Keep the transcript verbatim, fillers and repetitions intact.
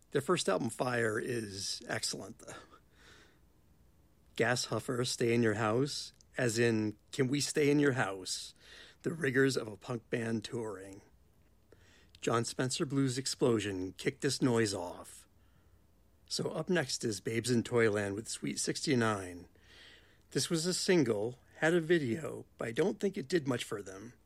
Their first album, Fire, is excellent, though. Gas Huffer, Stay in Your House, as in, can we stay in your house? The rigors of a punk band touring. John Spencer Blues Explosion, Kick This Noise Off. So up next is Babes in Toyland with Sweet sixty-nine. This was a single, had a video, but I don't think it did much for them.